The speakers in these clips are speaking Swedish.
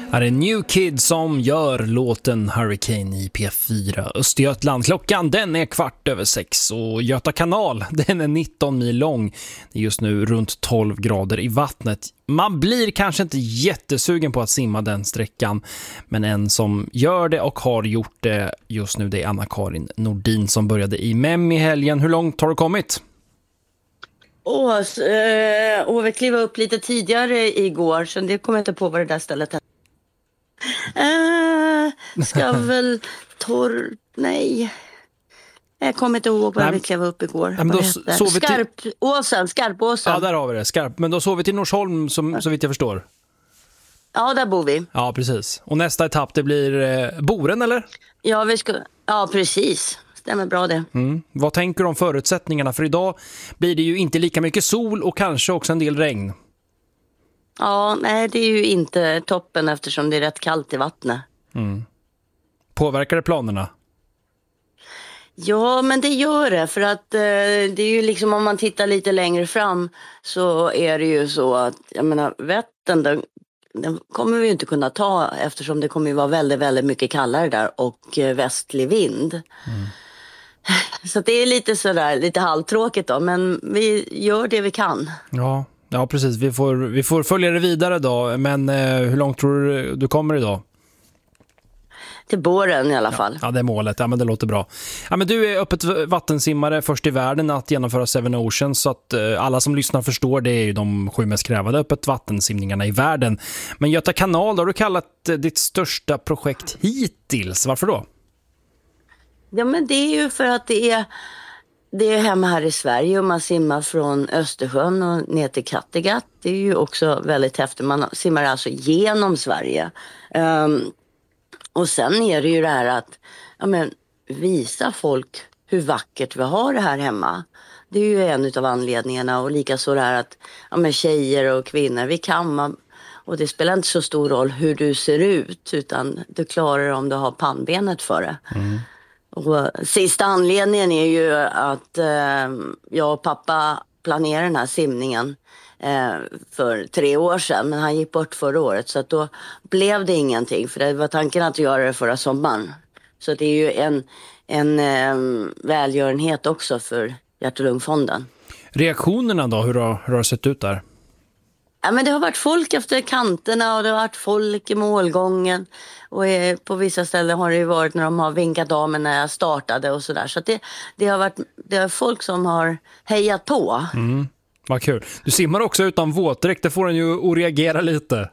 Här är New Kid som gör låten Hurricane i P4 Östergötland. Klockan den är 6:15 och Göta kanal den är 19 mil lång. Det är just nu runt 12 grader i vattnet. Man blir kanske inte jättesugen på att simma den sträckan, men en som gör det och har gjort det just nu, det är Anna-Karin Nordin som började i MEM i helgen. Hur långt har du kommit? Vi klev upp lite tidigare igår, så det kommer jag inte på vad det där stället är. Ska väl nej. Jag kommer inte ihåg vad vi klev upp igår. Men då Skarpåsen. Ja, där har vi det. Skarp. Men då såg vi till Norsholm så vitt jag förstår. Ja, där bor vi. Ja, precis. Och nästa etapp, det blir Boren, eller? Ja, precis. Stämmer bra det. Vad tänker du om förutsättningarna? För idag blir det ju inte lika mycket sol och kanske också en del regn. Ja, nej, det är ju inte toppen eftersom det är rätt kallt i vattnet. Påverkar det planerna? Ja, men det gör det. För att det är ju liksom, om man tittar lite längre fram så är det ju så att, jag menar, Vättern, den kommer vi ju inte kunna ta eftersom det kommer ju vara väldigt, väldigt mycket kallare där och västlig vind. Så det är lite sådär, lite halvtråkigt då, men vi gör det vi kan. Ja, precis. Vi får följa det vidare då. Men hur långt tror du kommer idag? Till Boren i alla fall. Ja, det är målet. Ja, men det låter bra. Ja, men du är öppet vattensimmare först i världen att genomföra Seven Oceans, så att alla som lyssnar förstår, det är ju de 7 mest krävande öppet vattensimningarna i världen. Men Göta kanal har du kallat ditt största projekt hittills. Varför då? Ja, men det är ju för att det är hemma här i Sverige och man simmar från Östersjön och ner till Kattegatt. Det är ju också väldigt häftigt. Man simmar alltså genom Sverige. Och sen är det ju det här att visa folk hur vackert vi har det här hemma. Det är ju en av anledningarna, och likaså det här att tjejer och kvinnor, vi kammar, och det spelar inte så stor roll hur du ser ut, utan du klarar om du har pannbenet för det. Och sista anledningen är ju att jag och pappa planerade den här simningen för 3 år sedan, men han gick bort förra året, så att då blev det ingenting, för det var tanken att göra det förra sommaren. Så det är ju en välgörenhet också för Hjärt- och lungfonden. Reaktionerna då, hur har det sett ut där? Ja, men det har varit folk efter kanterna och det har varit folk i målgången, och på vissa ställen har det ju varit när de har vinkat av mig när jag startade och sådär. Så att det är folk som har hejat på. Vad kul. Du simmar också utan våtdräkt, det får en ju att reagera lite.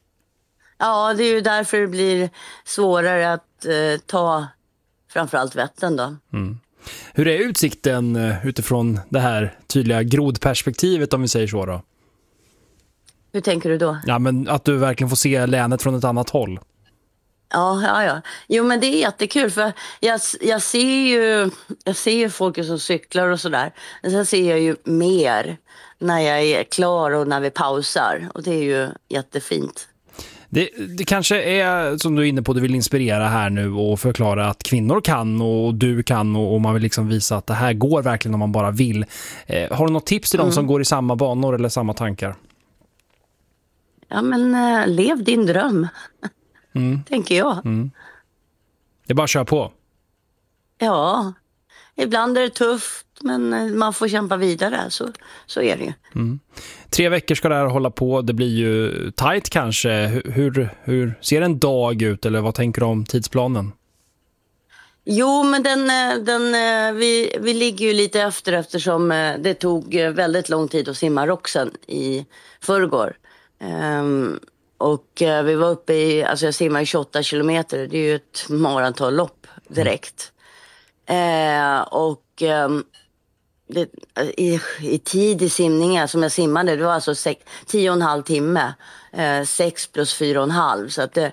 Ja, det är ju därför det blir svårare att ta framförallt Vättern då. Hur är utsikten utifrån det här tydliga grodperspektivet, om vi säger så då? Hur tänker du då? Ja, men att du verkligen får se länet från ett annat håll. Ja. Jo, men det är jättekul, för jag ser ju folk som cyklar och sådär. Men sen ser jag ju mer när jag är klar och när vi pausar. Och det är ju jättefint. Det kanske är, som du är inne på, du vill inspirera här nu och förklara att kvinnor kan och du kan, och man vill liksom visa att det här går verkligen om man bara vill. Har du något tips till de som går i samma banor eller samma tankar? Ja, men lev din dröm, tänker jag. Det är bara att köra på. Ja, ibland är det tufft, men man får kämpa vidare, så är det ju. 3 veckor ska det här hålla på, det blir ju tajt kanske. Hur ser en dag ut, eller vad tänker du om tidsplanen? Jo, men vi ligger ju lite efter, eftersom det tog väldigt lång tid att simma Roxen i förrgår. Och vi var uppe i, alltså jag simmar i 28 kilometer, det är ju ett maratonlopp direkt. I tid i simningen som jag simmade, det var alltså 10,5 timme, 6 plus 4,5, så att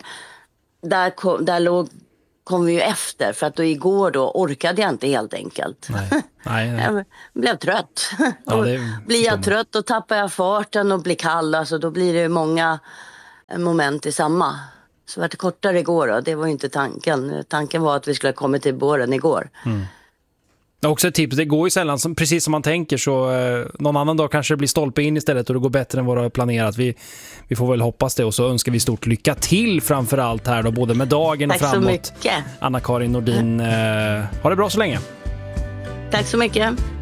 kom vi ju efter, för att då igår då orkade jag inte helt enkelt. Nej. Jag blev trött. Ja, blir jag trött och tappar jag farten och blir kall, alltså då blir det många moment i samma. Så var det kortare igår då, det var ju inte tanken. Tanken var att vi skulle komma till Boren igår. Också ett tips, det går ju sällan precis som man tänker, så någon annan dag kanske det blir stolpe in istället och det går bättre än vad det har planerat. Vi får väl hoppas det, och så önskar vi stort lycka till framförallt här då, både med dagen och framåt. Tack så mycket. Anna-Karin Nordin, ha det bra så länge. Tack så mycket.